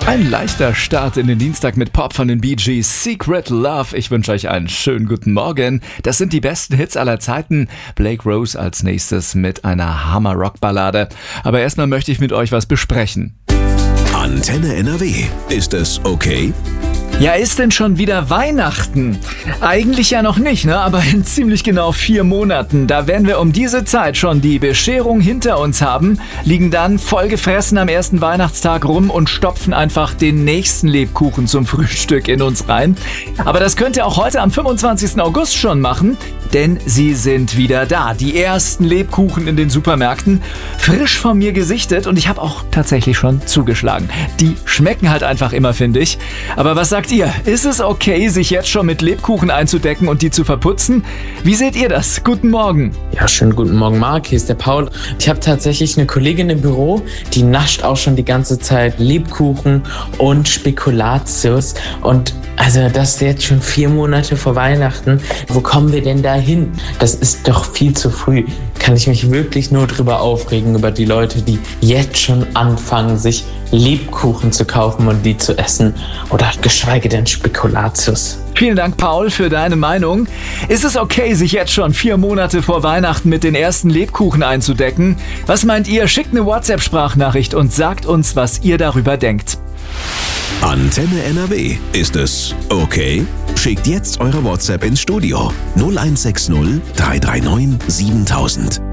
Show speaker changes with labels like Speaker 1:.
Speaker 1: Ein leichter Start in den Dienstag mit Pop von den Bee Gees, Secret Love. Ich wünsche euch einen schönen guten Morgen. Das sind die besten Hits aller Zeiten. Blake Rose als nächstes mit einer Hammer-Rock-Ballade. Aber erstmal möchte ich mit euch was besprechen.
Speaker 2: Antenne NRW. Ist es okay?
Speaker 1: Ja, ist denn schon wieder Weihnachten? Eigentlich ja noch nicht, ne? Aber in ziemlich genau 4 Monaten. Da werden wir um diese Zeit schon die Bescherung hinter uns haben, liegen dann vollgefressen am ersten Weihnachtstag rum und stopfen einfach den nächsten Lebkuchen zum Frühstück in uns rein. Aber das könnt ihr auch heute am 25. August schon machen, denn sie sind wieder da. Die ersten Lebkuchen in den Supermärkten, frisch von mir gesichtet und ich habe auch tatsächlich schon zugeschlagen. Die schmecken halt einfach immer, finde ich. Aber was sagt ihr? Ist es okay, sich jetzt schon mit Lebkuchen einzudecken und die zu verputzen? Wie seht ihr das? Guten Morgen.
Speaker 3: Ja, schönen guten Morgen, Marc. Hier ist der Paul. Ich habe tatsächlich eine Kollegin im Büro, die nascht auch schon die ganze Zeit Lebkuchen und Spekulatius. Und also das ist jetzt schon 4 Monate vor Weihnachten. Wo kommen wir denn da hin? Das ist doch viel zu früh. Kann ich mich wirklich nur drüber aufregen, über die Leute, die jetzt schon anfangen, sich Lebkuchen zu kaufen und die zu essen. Oder geschweige denn Spekulatius.
Speaker 1: Vielen Dank, Paul, für deine Meinung. Ist es okay, sich jetzt schon 4 Monate vor Weihnachten mit den ersten Lebkuchen einzudecken? Was meint ihr? Schickt eine WhatsApp-Sprachnachricht und sagt uns, was ihr darüber denkt.
Speaker 2: Antenne NRW. Ist es okay? Schickt jetzt eure WhatsApp ins Studio 0160 339 7000.